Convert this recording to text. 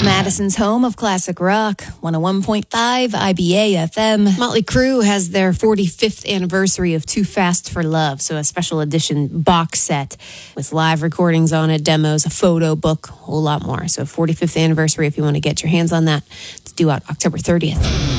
Madison's home of classic rock, 101.5 IBA FM. Motley Crue has their 45th anniversary of Too Fast for Love, so a special edition box set with live recordings on it, demos, a photo book, a whole lot more. So 45th anniversary, if you want to get your hands on that, it's due out October 30th.